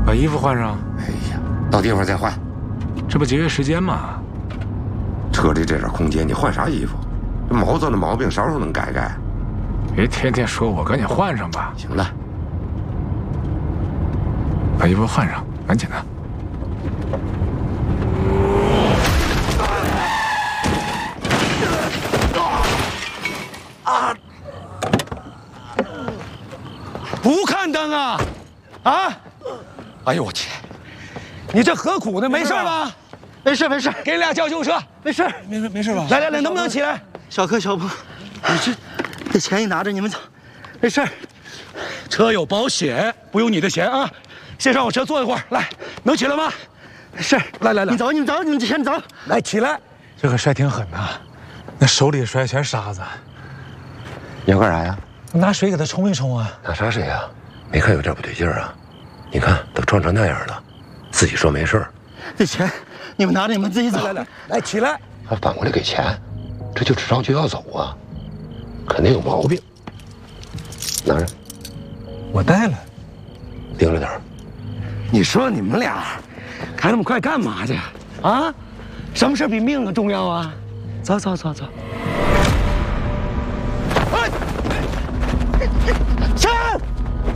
把衣服换上。 哎呀，到地方再换。 这不节约时间吗？ 车里这点空间，你换啥衣服？这毛躁的毛病啥时候能改改？ 别天天说我，赶紧换上吧。 行了， 把衣服换上，赶紧的。 不看灯啊！啊！哎呦我天！你这何苦呢？没事吧？ 没事没事， 给你俩叫救护车。 没事没事吧？来，能不能起来？ 小柯小鹏，你这钱你拿着，你们走，没事。 车有保险，不用你的钱啊。先上我车坐一会儿，来，能起来吗？ 没事， 来， 你走，你们先走。 来，起来。 这可摔挺狠的，那手里摔全沙子。 你要干啥呀？ 拿水给他冲一冲啊！ 拿啥水呀？没看有点不对劲儿啊？你看都撞成那样了，自己说没事儿。 这钱你们拿着，你们自己走。 来，起来。 还反过来给钱，这就执照就要走啊？肯定有毛病。拿着， 我带了。 盯着点儿。 你说你们俩开那么快干嘛去？啊？什么事比命更重要啊？走。 钱。